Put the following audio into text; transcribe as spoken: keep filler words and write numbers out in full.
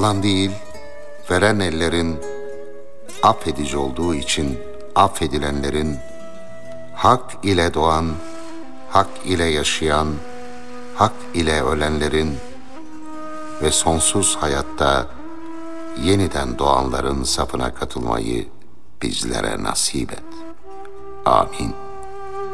alan değil, veren ellerin, affedici olduğu için affedilenlerin, hak ile doğan, hak ile yaşayan, hak ile ölenlerin ve sonsuz hayatta yeniden doğanların safına katılmayı bizlere nasip et. Amin.